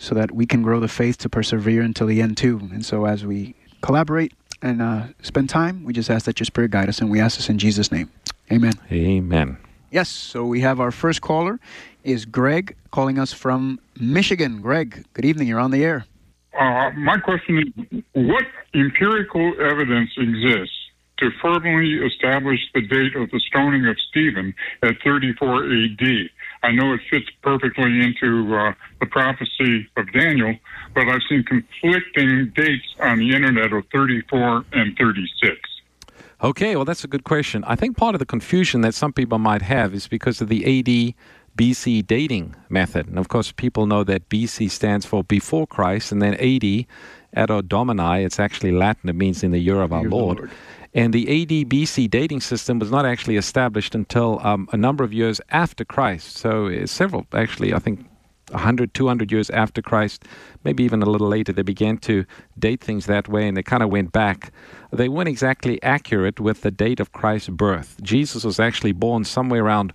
so that we can grow the faith to persevere until the end too. And so as we collaborate and spend time, we just ask that your Spirit guide us, and we ask this in Jesus' name. Amen. Amen. Yes, so we have our first caller is Greg calling us from Michigan. Greg, good evening. You're on the air. My question is, what empirical evidence exists to firmly establish the date of the stoning of Stephen at 34 A.D.? I know it fits perfectly into the prophecy of Daniel, but I've seen conflicting dates on the internet of 34 and 36. Okay, well, that's a good question. I think part of the confusion that some people might have is because of the AD BC dating method. And of course, people know that BC stands for before Christ, and then AD, Anno Domini, it's actually Latin, it means in the year of our Lord. And the AD BC dating system was not actually established until a number of years after Christ. So several, actually, I think 100, 200 years after Christ, maybe even a little later, they began to date things that way, and they kind of went back. They weren't exactly accurate with the date of Christ's birth. Jesus was actually born somewhere around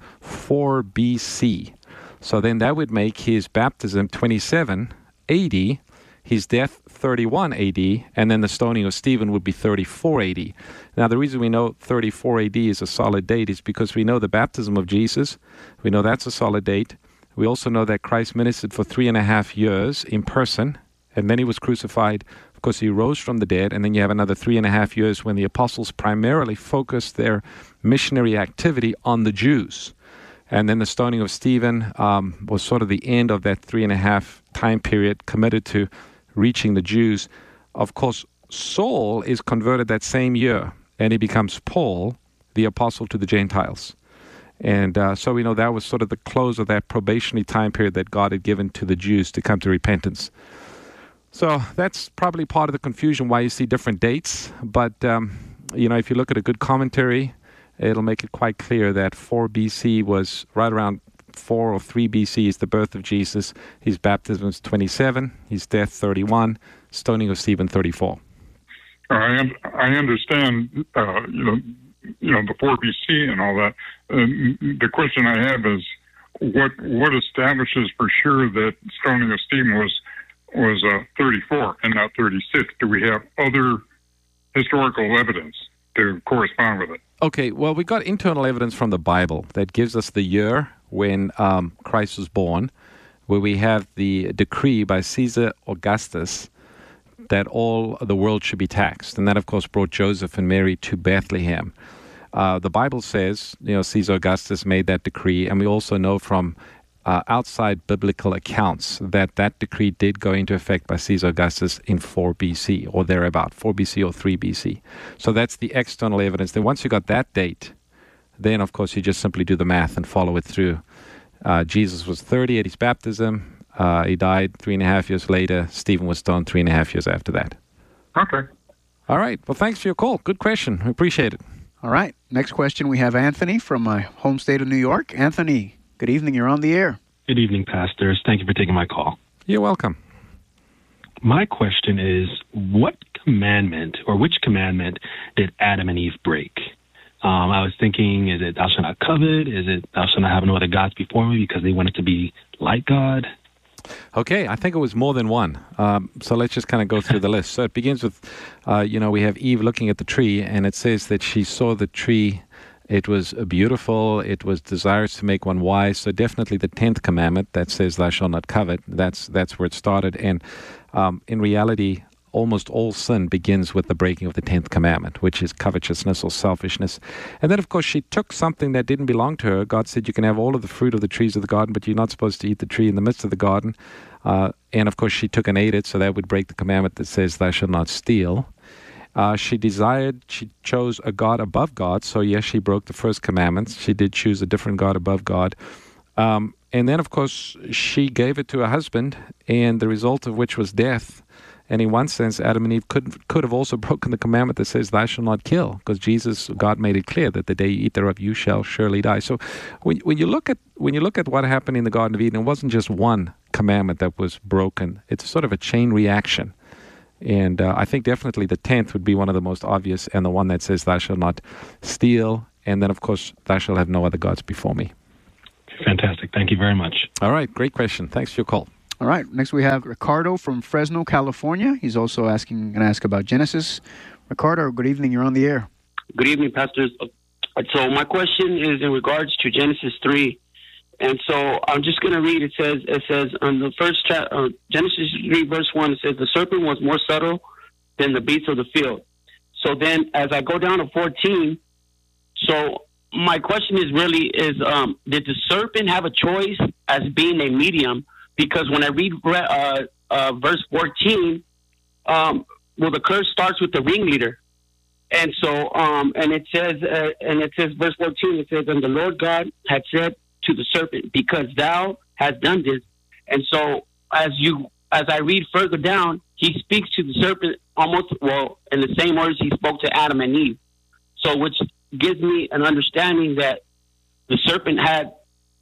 4 BC. So then that would make his baptism 27 AD, his death 31 AD, and then the stoning of Stephen would be 34 AD. Now, the reason we know 34 AD is a solid date is because we know the baptism of Jesus. We know that's a solid date. We also know that Christ ministered for 3.5 years in person, and then he was crucified. Of course, he rose from the dead, and then you have another 3.5 years when the apostles primarily focused their missionary activity on the Jews. And then the stoning of Stephen was sort of the end of that 3.5 time period committed to reaching the Jews. Of course, Saul is converted that same year, and he becomes Paul, the apostle to the Gentiles. And so we know that was sort of the close of that probationary time period that God had given to the Jews to come to repentance. So that's probably part of the confusion why you see different dates. But, if you look at a good commentary, it'll make it quite clear that 4 BC was right around 4 or 3 BC is the birth of Jesus. His baptism was 27, his death 31, stoning of Stephen 34. I understand, the 4 BC and all that. The question I have is, what establishes for sure that stoning of Stephen was 34 and not 36? Do we have other historical evidence to correspond with it? Okay, well, we got internal evidence from the Bible that gives us the year when Christ was born, where we have the decree by Caesar Augustus that all the world should be taxed. And that, of course, brought Joseph and Mary to Bethlehem. The Bible says, Caesar Augustus made that decree, and we also know from outside biblical accounts that decree did go into effect by Caesar Augustus in 4 BC or thereabout, 4 BC or 3 BC. So that's the external evidence. Then once you got that date, then, of course, you just simply do the math and follow it through. Jesus was 30 at his baptism. He died 3.5 years later. Stephen was stoned 3.5 years after that. Okay. All right. Well, thanks for your call. Good question. We appreciate it. All right. Next question, we have Anthony from my home state of New York. Anthony, good evening. You're on the air. Good evening, pastors. Thank you for taking my call. You're welcome. My question is, what commandment or which commandment did Adam and Eve break? I was thinking, is it thou shalt not covet? Is it thou shalt not have no other gods before me because they wanted to be like God? Okay, I think it was more than one. So let's just kind of go through the list. So it begins with, we have Eve looking at the tree, and it says that she saw the tree. It was beautiful. It was desirous to make one wise. So definitely the 10th commandment that says thou shalt not covet, that's where it started. And in reality, almost all sin begins with the breaking of the 10th commandment, which is covetousness or selfishness. And then, of course, she took something that didn't belong to her. God said, you can have all of the fruit of the trees of the garden, but you're not supposed to eat the tree in the midst of the garden. And, of course, she took and ate it, so that would break the commandment that says thou shalt not steal. She chose a God above God. So, yes, she broke the first commandment. She did choose a different God above God. And then, of course, she gave it to her husband, and the result of which was death. And in one sense, Adam and Eve could have also broken the commandment that says, thou shalt not kill, because God made it clear that the day you eat thereof, you shall surely die. So when you look at what happened in the Garden of Eden, it wasn't just one commandment that was broken. It's sort of a chain reaction. And I think definitely the 10th would be one of the most obvious, and the one that says, thou shalt not steal. And then, of course, thou shalt have no other gods before me. Fantastic. Thank you very much. All right. Great question. Thanks for your call. All right. Next we have Ricardo from Fresno, California. He's also going to ask about Genesis. Ricardo, good evening. You're on the air. Good evening, pastors. So my question is in regards to Genesis 3. And so I'm just going to read. It says on the first Genesis 3 verse 1, it says, the serpent was more subtle than the beasts of the field. So then as I go down to 14, so my question is did the serpent have a choice as being a medium? Because when I read verse 14, the curse starts with the ringleader. And so, and it says verse 14, it says, and the Lord God had said to the serpent, because thou hast done this. And so as I read further down, he speaks to the serpent in the same words he spoke to Adam and Eve. So which gives me an understanding that the serpent had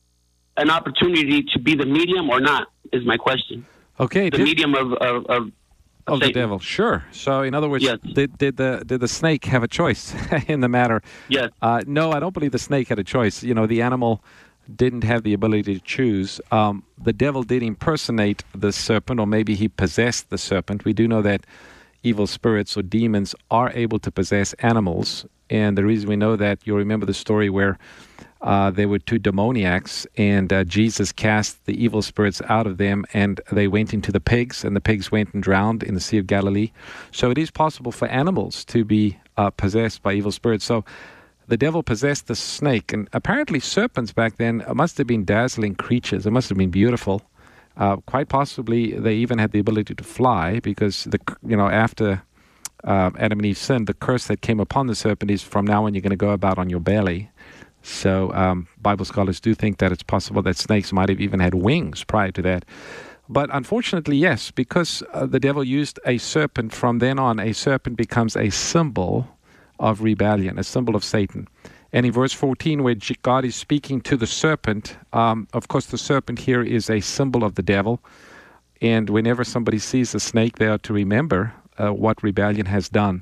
an opportunity to be the medium or not, is my question. Okay. The medium of the devil, sure. So, in other words, yes. did the snake have a choice in the matter? Yes. No, I don't believe the snake had a choice. The animal didn't have the ability to choose. The devil did impersonate the serpent, or maybe he possessed the serpent. We do know that evil spirits or demons are able to possess animals, and the reason we know that, you'll remember the story where there were two demoniacs, and Jesus cast the evil spirits out of them, and they went into the pigs, and the pigs went and drowned in the Sea of Galilee. So it is possible for animals to be possessed by evil spirits. So the devil possessed the snake, and apparently serpents back then must have been dazzling creatures. It must have been beautiful. Quite possibly they even had the ability to fly, because after Adam and Eve sinned, the curse that came upon the serpent is, from now on you're going to go about on your belly. So Bible scholars do think that it's possible that snakes might have even had wings prior to that. But unfortunately, yes, because the devil used a serpent, from then on, a serpent becomes a symbol of rebellion, a symbol of Satan. And in verse 14, where God is speaking to the serpent, of course, the serpent here is a symbol of the devil. And whenever somebody sees a snake, they are to remember what rebellion has done.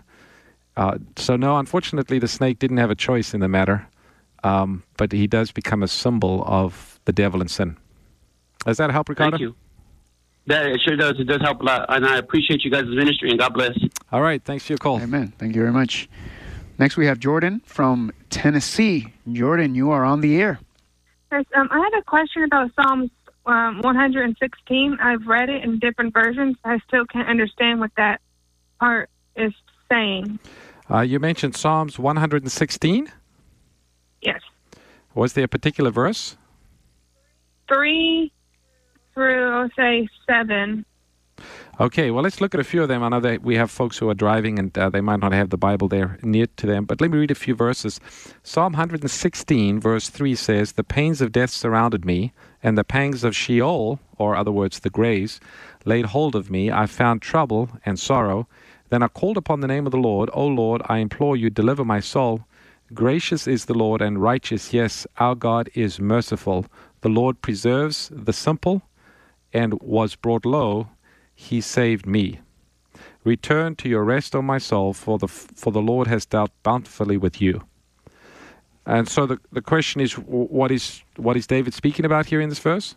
So no, unfortunately, the snake didn't have a choice in the matter. But he does become a symbol of the devil and sin. Does that help, Ricardo? Thank you. It sure does. It does help a lot. And I appreciate you guys' ministry, and God bless. All right. Thanks for your call. Amen. Thank you very much. Next, we have Jordan from Tennessee. Jordan, you are on the air. Yes, I had a question about Psalms 116. I've read it in different versions. I still can't understand what that part is saying. You mentioned Psalms 116? Yes. Was there a particular verse? 3 through, say, 7. Okay, well, let's look at a few of them. I know that we have folks who are driving, and they might not have the Bible there near to them, but let me read a few verses. Psalm 116, verse 3 says, the pains of death surrounded me, and the pangs of Sheol, or other words, the graves, laid hold of me. I found trouble and sorrow. Then I called upon the name of the Lord. O Lord, I implore you, deliver my soul. Gracious is the Lord and righteous. Yes, our God is merciful. The Lord preserves the simple, and was brought low. He saved me. Return to your rest, O my soul, for the Lord has dealt bountifully with you. And so the question is, what is David speaking about here in this verse?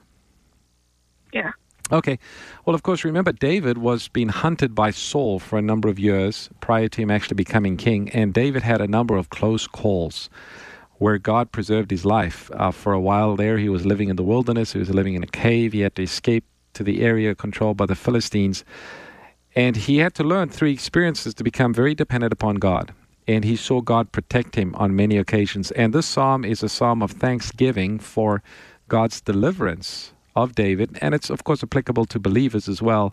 Yeah. Okay. Well, of course, remember, David was being hunted by Saul for a number of years prior to him actually becoming king, and David had a number of close calls where God preserved his life. For a while there, he was living in the wilderness. He was living in a cave. He had to escape to the area controlled by the Philistines. And he had to learn through experiences to become very dependent upon God. And he saw God protect him on many occasions. And this psalm is a psalm of thanksgiving for God's deliverance of David. And it's, of course, applicable to believers as well.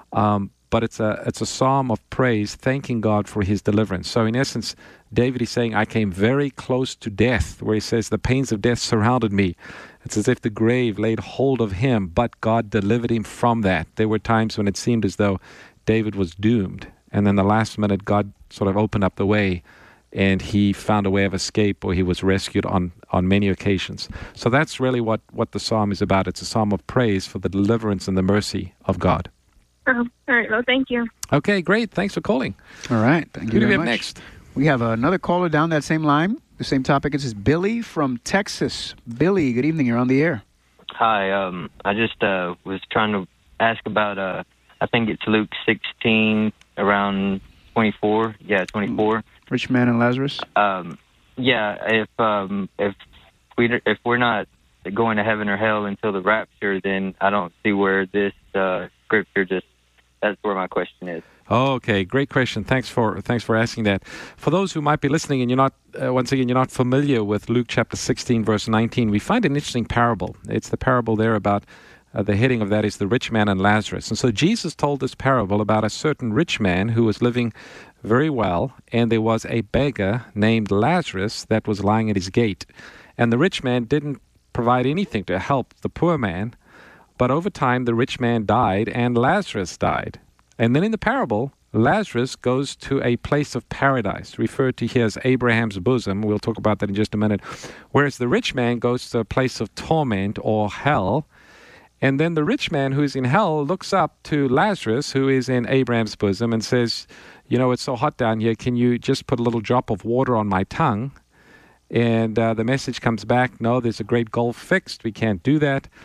But it's a psalm of praise, thanking God for his deliverance. So in essence, David is saying, I came very close to death, where he says, the pains of death surrounded me. It's as if the grave laid hold of him, but God delivered him from that. There were times when it seemed as though David was doomed. And then the last minute, God sort of opened up the way, and he found a way of escape, or he was rescued on many occasions. So that's really what the psalm is about. It's a psalm of praise for the deliverance and the mercy of God. All right. Well, thank you. Okay, great. Thanks for calling. All right. Thank you Who do we very have much. next? We have another caller down that same line, the same topic. This is Billy from Texas. Billy, good evening. You're on the air. Hi. I just was trying to ask about, I think it's Luke 16, around 24. Yeah, 24. Rich man and Lazarus. Yeah, if we're not going to heaven or hell until the rapture, then I don't see where this scripture that's where my question is. Okay, great question. Thanks for asking that. For those who might be listening and you're not, once again, you're not familiar with Luke chapter 16, verse 19, we find an interesting parable. It's the parable there about, the heading of that is the rich man and Lazarus. And so Jesus told this parable about a certain rich man who was living very well, and there was a beggar named Lazarus that was lying at his gate. And the rich man didn't provide anything to help the poor man, but over time the rich man died and Lazarus died. And then in the parable, Lazarus goes to a place of paradise, referred to here as Abraham's bosom. We'll talk about that in just a minute. Whereas the rich man goes to a place of torment or hell. And then the rich man who is in hell looks up to Lazarus, who is in Abraham's bosom, and says, you know, it's so hot down here. Can you just put a little drop of water on my tongue? And the message comes back, no, there's a great gulf fixed. We can't do that.